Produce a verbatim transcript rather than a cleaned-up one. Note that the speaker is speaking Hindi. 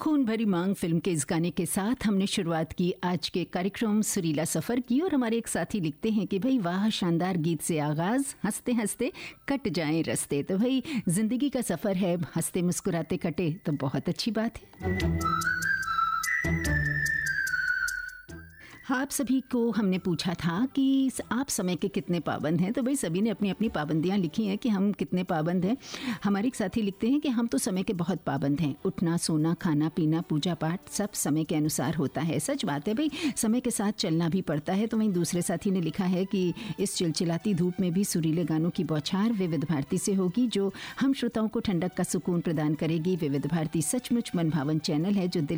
खून भरी मांग फिल्म के इस गाने के साथ हमने शुरुआत की आज के कार्यक्रम सुरीला सफर की। और हमारे एक साथी लिखते हैं कि भाई वाह, शानदार गीत से आगाज, हंसते हंसते कट जाएं रास्ते। तो भाई जिंदगी का सफर है, हंसते मुस्कुराते कटे तो बहुत अच्छी बात है। आप सभी को हमने पूछा था कि आप समय के कितने पाबंद हैं। तो भाई सभी ने अपनी अपनी पाबंदियां लिखी हैं कि हम कितने पाबंद हैं। हमारे एक साथी लिखते हैं कि हम तो समय के बहुत पाबंद हैं। उठना, सोना, खाना पीना, पूजा पाठ सब समय के अनुसार होता है। सच बात है भाई, समय के साथ चलना भी पड़ता है। तो वहीं दूसरे साथी ने लिखा है कि इस चिलचिलाती धूप में भी सुरीले गानों की बौछार विविध भारती से होगी, जो हम श्रोताओं को ठंडक का सुकून प्रदान करेगी। विविध भारती सचमुच मनभावन चैनल है जो दिल